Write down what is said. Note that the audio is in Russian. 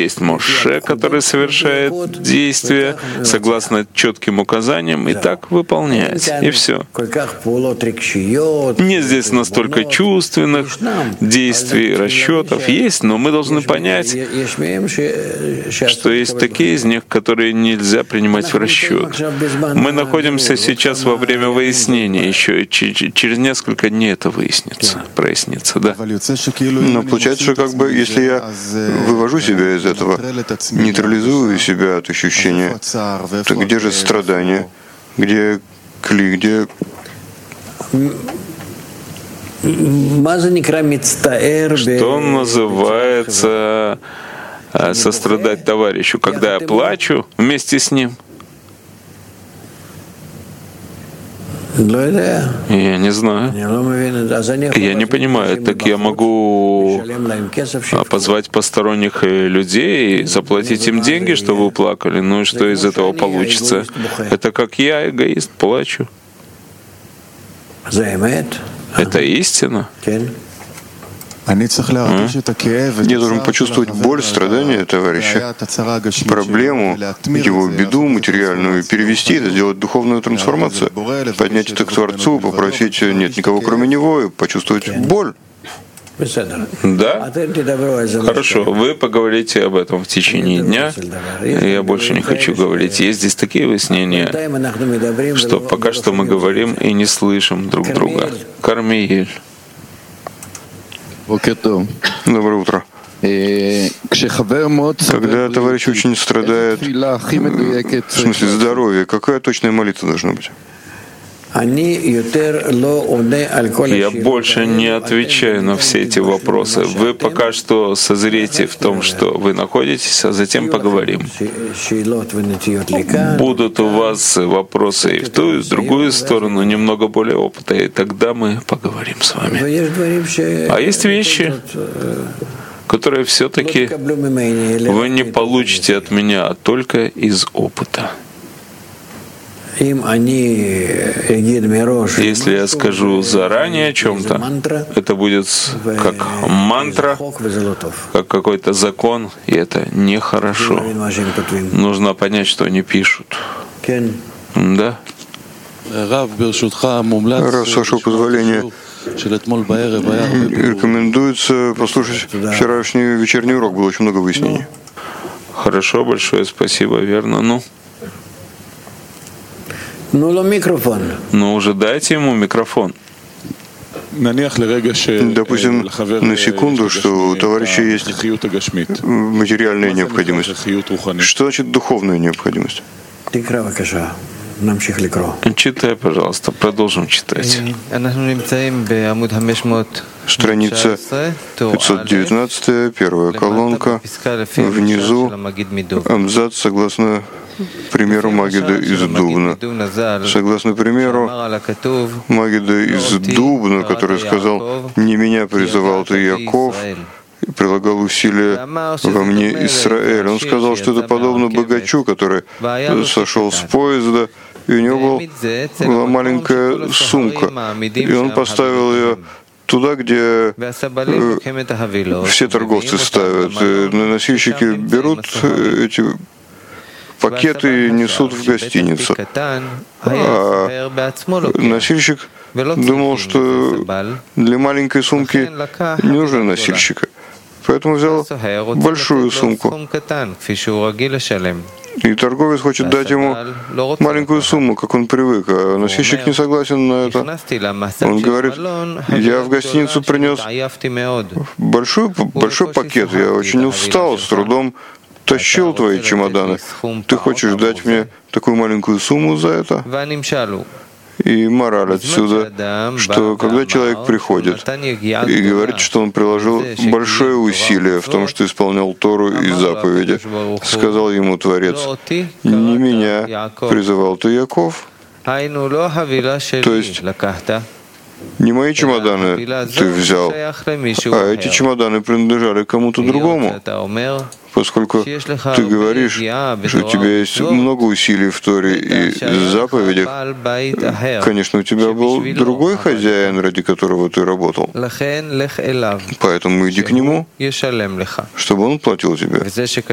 есть Моше, который совершает действия согласно четким указаниям и так выполняет. И все. Нет здесь настолько чувственных действий, расчетов. Есть, но мы должны понять, что есть такие из них, которые нельзя принимать в расчет. Мы находимся сейчас во время выяснения еще, и через несколько дней это прояснится, да? Но получается, что как бы, если я вывожу себя из этого, нейтрализую себя от ощущения, то где же страдание, где кли, где... Что называется сострадать товарищу, когда я плачу вместе с ним? Я не знаю. Я не понимаю. Так я могу позвать посторонних людей и заплатить им деньги, чтобы вы плакали. Ну и что из этого получится? Это как я, эгоист, плачу. Это истина. Я должен почувствовать боль, страдания товарища, проблему, его беду материальную, перевести это, сделать духовную трансформацию, поднять это к Творцу, попросить нет никого кроме Него и почувствовать боль. Да? Хорошо. Вы поговорите об этом в течение дня. Я больше не хочу говорить. Есть здесь такие выяснения, что пока что мы говорим и не слышим друг друга. Кармиель. Доброе утро. Когда товарищ очень страдает, в смысле здоровья, какая точная молитва должна быть? Я больше не отвечаю на все эти вопросы. Вы пока что созрите в том, что вы находитесь, а затем поговорим. Будут у вас вопросы и в ту, и в другую сторону, немного более опыта, и тогда мы поговорим с вами. А есть вещи, которые все-таки вы не получите от меня, а только из опыта. Если я скажу заранее о чем-то, это будет как мантра, как какой-то закон, и это нехорошо. Нужно понять, что они пишут. Да? Раз, с вашего позволения, рекомендуется послушать вчерашний вечерний урок, было очень много выяснений. Хорошо, большое спасибо, верно. Ну уже дайте ему микрофон. Допустим, на секунду, что у товарища есть материальная необходимость. Что значит духовная необходимость? Читай, пожалуйста, продолжим читать. Страница 519, первая колонка, внизу абзац согласно примеру Магида из Дубна. Согласно примеру Магида из Дубна, который сказал: «Не меня призывал ты, Яков, и прилагал усилия во мне Израиль». Он сказал, что это подобно богачу, который сошел с поезда, и у него была маленькая сумка, и он поставил ее туда, где все торговцы ставят. Носильщики берут эти пакеты и несут в гостиницу. А носильщик думал, что для маленькой сумки не нужно носильщика. Поэтому взял большую сумку. И торговец хочет дать ему маленькую сумму, как он привык, а носильщик не согласен на это. Он говорит: я в гостиницу принес большой пакет, я очень устал, с трудом тащил твои чемоданы. Ты хочешь дать мне такую маленькую сумму за это? И мораль отсюда, что когда человек приходит и говорит, что он приложил большое усилие в том, что исполнял Тору и заповеди, сказал ему Творец: «Не меня призывал ты, Яков». То есть не мои чемоданы ты взял, а эти чемоданы принадлежали кому-то другому. Поскольку ты говоришь, что у тебя есть много усилий в Торе и заповедях, конечно, у тебя был другой хозяин, ради которого ты работал. Поэтому иди к нему, чтобы он платил тебе.